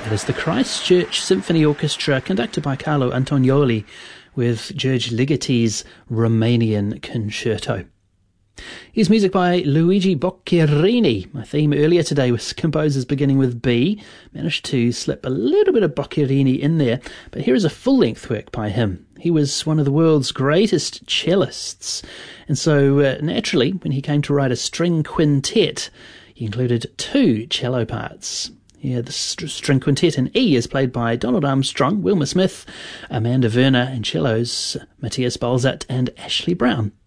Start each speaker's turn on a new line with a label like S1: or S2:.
S1: It is the Christchurch Symphony Orchestra, conducted by Carlo Antonioli, with George Ligety's Romanian Concerto. Here's music by Luigi Boccherini. My theme earlier today was composers beginning with B. Managed to slip a little bit of Boccherini in there, but here is a full-length work by him. He was one of the world's greatest cellists, and so naturally, when he came to write a string quintet, he included 2 cello parts. Yeah, the string quintet in E is played by Donald Armstrong, Wilma Smith, Amanda Werner, and cellos Matthias Balzat and Ashley Brown.